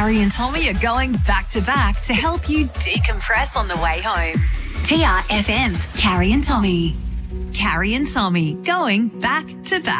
Carrie and Tommy are going back to back to help you decompress on the way home. TRFM's Carrie and Tommy. Carrie and Tommy going back to back.